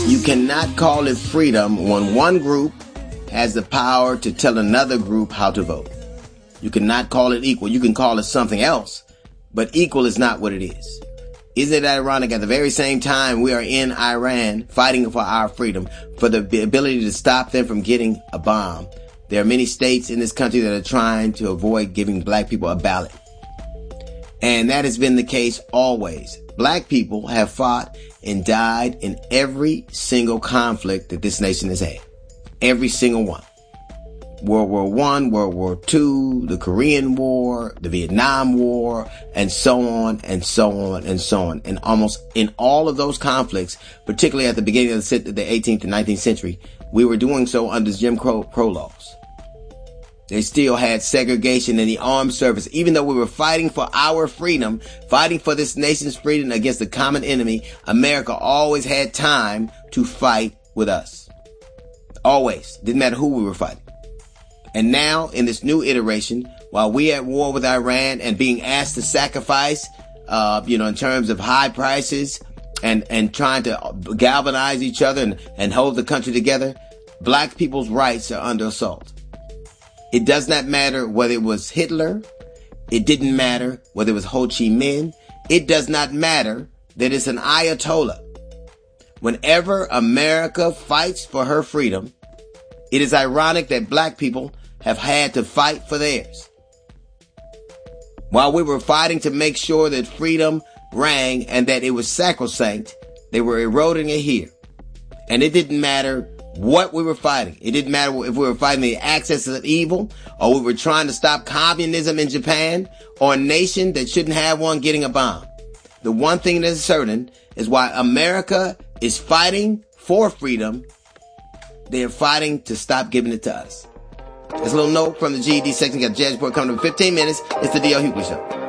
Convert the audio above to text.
You cannot call it freedom when one group has the power to tell another group how to vote. You cannot call it equal. You can call it something else, but equal is not what it is. Isn't it ironic? At the very same time we are in Iran fighting for our freedom, for the ability to stop them from getting a bomb, there are many states in this country that are trying to avoid giving black people a ballot. And that has been the case always. Black people have fought and died in every single conflict that this nation has had. Every single one. World War I, World War II, the Korean War, the Vietnam War, and so on and so on and so on. And almost in all of those conflicts, particularly at the beginning of the 18th and 19th century, we were doing so under Jim Crow laws. They still had segregation in the armed service. Even though we were fighting for our freedom, fighting for this nation's freedom against the common enemy, America always had time to fight with us. Always. Didn't matter who we were fighting. And now, in this new iteration, while we at war with Iran and being asked to sacrifice, in terms of high prices and trying to galvanize each other and hold the country together, black people's rights are under assault. It does not matter whether it was Hitler. It didn't matter whether it was Ho Chi Minh. It does not matter that it's an Ayatollah. Whenever America fights for her freedom, it is ironic that black people have had to fight for theirs. While we were fighting to make sure that freedom rang and that it was sacrosanct, they were eroding it here. And it didn't matter what we were fighting. It didn't matter if we were fighting the axis of evil, or we were trying to stop communism in Japan, or a nation that shouldn't have one getting a bomb. The one thing that is certain is why America is fighting for freedom, they are fighting to stop giving it to us. There's a little note from the GED section. Got Jazz Report coming in 15 minutes. It's the D.L. Hughley Show.